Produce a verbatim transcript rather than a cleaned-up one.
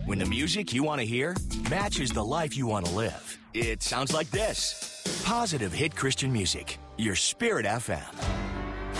When the music you want to hear matches the life you want to live, it sounds like this. Positive Hit Christian Music, your Spirit F M.